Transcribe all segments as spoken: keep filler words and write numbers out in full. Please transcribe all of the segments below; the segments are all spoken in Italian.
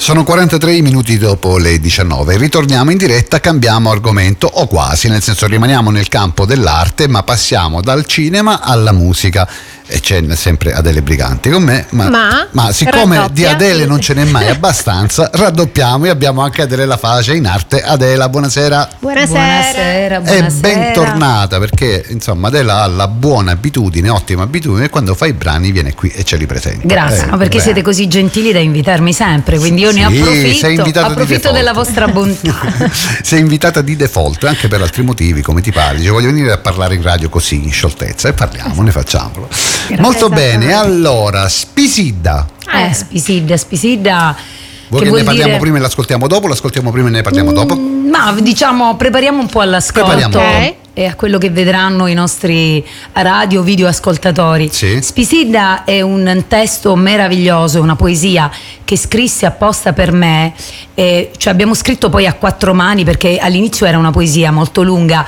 Sono quarantatré minuti dopo le diciannove, ritorniamo in diretta, cambiamo argomento, o quasi, nel senso rimaniamo nel campo dell'arte, ma passiamo dal cinema alla musica. E c'è sempre Adele Briganti con me, ma, ma, ma siccome raddoppia. di Adele non ce n'è mai abbastanza, raddoppiamo e abbiamo anche Adele La Face in arte. Adela, buonasera. Buonasera. Buonasera, buonasera. E bentornata, perché insomma Adela ha la buona abitudine, ottima abitudine, quando fa i brani viene qui e ce li presenta. Grazie, Eh, no, perché beh. siete così gentili da invitarmi sempre, quindi io ne Sì, sei approfitto, invitata di approfitto default. della vostra bontà. Sei invitata di default anche per altri motivi, come ti pare. Dice, voglio venire a parlare in radio così in scioltezza, e parliamo, ne facciamolo. Molto bene, allora Spisidda. Eh, Spisidda, Spisidda. Vuoi che che vuol ne parliamo dire... prima e l'ascoltiamo dopo? L'ascoltiamo prima e ne parliamo dopo? Ma diciamo, prepariamo un po' all'ascolto Prepariamo. Ok. e a quello che vedranno i nostri radio video ascoltatori. Sì. Spisidda è un testo meraviglioso, una poesia che scrissi apposta per me, e cioè abbiamo scritto poi a quattro mani perché all'inizio era una poesia molto lunga,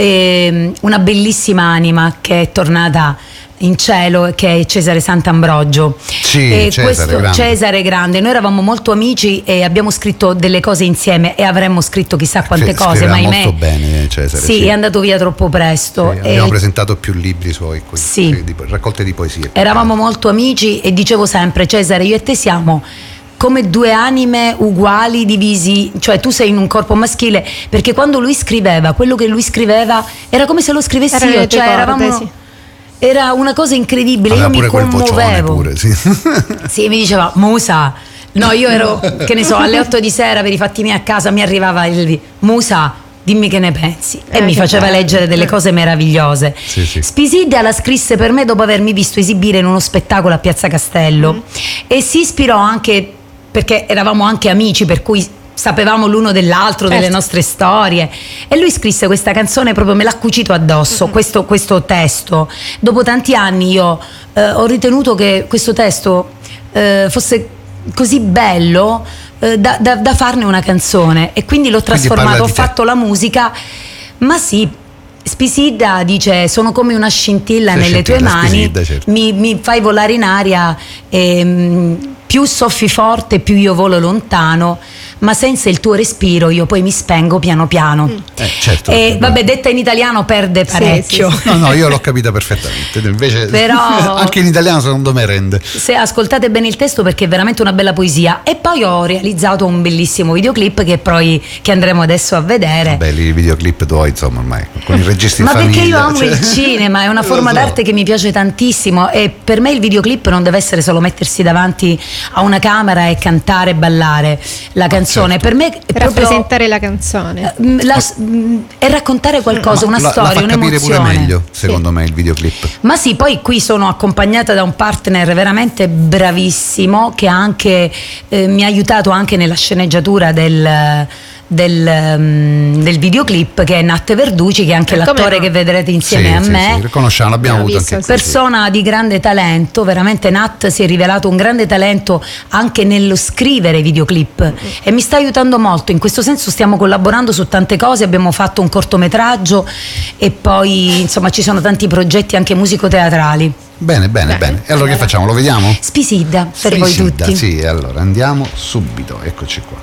e una bellissima anima che è tornata in cielo, che è Cesare Sant'Ambrogio. Sì, e Cesare questo grande. Cesare grande, noi eravamo molto amici e abbiamo scritto delle cose insieme e avremmo scritto chissà quante Sì, cose, scriveva ma ahimè molto bene Cesare. sì, è andato via troppo presto. Sì, e abbiamo presentato più libri suoi, qui, Sì. di, raccolte di poesie. eravamo molto amici e dicevo sempre: Cesare, io e te siamo come due anime uguali divisi, cioè tu sei in un corpo maschile, perché quando lui scriveva, quello che lui scriveva era come se lo scrivessi Erano io, le tue cioè corde, eravamo sì. era una cosa incredibile, Aveva io mi pure quel vocione commuovevo. pure, sì. Sì, mi diceva Musa. No, io ero, che ne so, alle otto di sera per i fatti miei a casa mi arrivava il Musa, dimmi che ne pensi. E Eh, mi che faceva bello. leggere delle cose meravigliose. Sì, sì. Spisidda la scrisse per me dopo avermi visto esibire in uno spettacolo a Piazza Castello. Mm. E si ispirò anche, perché eravamo anche amici, per cui sapevamo l'uno dell'altro, Certo. delle nostre storie, e lui scrisse questa canzone, proprio me l'ha cucito addosso, Mm-hmm. questo, questo testo. Dopo tanti anni io eh, ho ritenuto che questo testo eh, fosse così bello eh, da, da- da farne una canzone, e quindi l'ho Quindi trasformato, parla ho di te. fatto la musica. Ma sì, Spisidda dice: sono come una scintilla Sei nelle tue scintilla, mani, Spisidda, certo. mi, mi fai volare in aria, e mm, più soffi forte più io volo lontano, ma senza il tuo respiro io poi mi spengo piano piano. Eh, certo. E vabbè, detta in italiano perde parecchio. sì, No, no, io l'ho capita perfettamente. Invece, Però- anche in italiano secondo me rende. Se ascoltate bene il testo, perché è veramente una bella poesia. E poi ho realizzato un bellissimo videoclip che poi che andremo adesso a vedere. Belli i videoclip tuoi, insomma, ormai con i registi in Ma famiglia. perché io amo cioè- il cinema, è una Lo forma so. d'arte che mi piace tantissimo, e per me il videoclip non deve essere solo mettersi davanti a una camera e cantare e ballare la canzone. certo. Per me è proprio Rappresentare la canzone. mm, la- mm, è raccontare qualcosa, una Ma la- storia, la fa capire pure un'emozione. meglio, secondo me, il videoclip. Ma sì, poi qui sono accompagnata da un partner veramente bravissimo, che ha anche eh, mi ha aiutato anche nella sceneggiatura del, del, mm, del videoclip, che è Nat Verducci, che è anche Eh, come l'attore no? che vedrete insieme Sì, a sì, me. sì, riconosciamo, l'abbiamo avuto Bravissimo, anche qui. sì. Persona di grande talento, veramente Nat si è rivelato un grande talento anche nello scrivere videoclip, e mi sta aiutando molto. In questo senso stiamo collaborando su tante cose, abbiamo fatto un cortometraggio e poi insomma ci sono tanti progetti anche musico-teatrali. Bene, bene, Bene. bene. E allora che facciamo? Lo vediamo? Spisidda per voi Spisidda, tutti. Sì, allora andiamo subito, eccoci qua.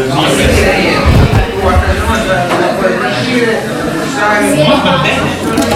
Sì.